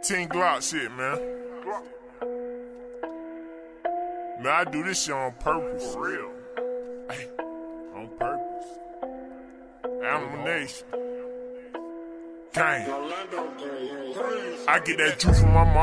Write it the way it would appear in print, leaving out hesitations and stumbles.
18 Glock shit, man. Man, I do this shit on purpose. For real. Hey, on purpose. Animal Nation. Gang. I get that juice from my mom.